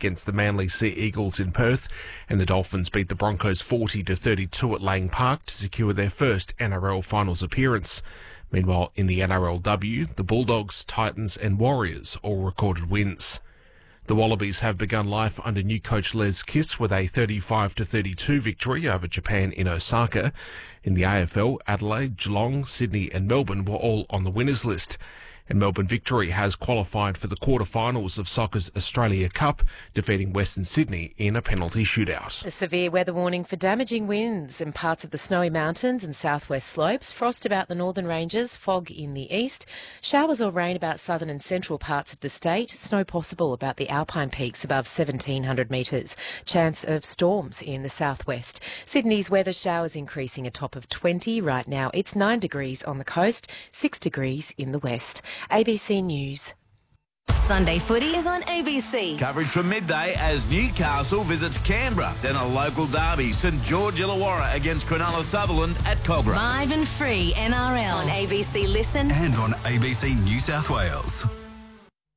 against the Manly Sea Eagles in Perth, and the Dolphins beat the Broncos 40-32 at Lang Park to secure their first NRL finals appearance. Meanwhile, in the NRLW, the Bulldogs, Titans and Warriors all recorded wins. The Wallabies have begun life under new coach Les Kiss with a 35-32 victory over Japan in Osaka. In the AFL, Adelaide, Geelong, Sydney and Melbourne were all on the winners list. And Melbourne Victory has qualified for the quarterfinals of soccer's Australia Cup, defeating Western Sydney in a penalty shootout. A severe weather warning for damaging winds in parts of the Snowy Mountains and southwest slopes, frost about the northern ranges, fog in the east, showers or rain about southern and central parts of the state, snow possible about the alpine peaks above 1,700 metres, chance of storms in the southwest. Sydney's weather showers increasing a top of 20 right now. It's 9 degrees on the coast, 6 degrees in the west. ABC News. Sunday footy is on ABC. Coverage from midday as Newcastle visits Canberra. Then a local derby, St George Illawarra against Cronulla Sutherland at Cogra. Live and free NRL on ABC Listen and on ABC New South Wales.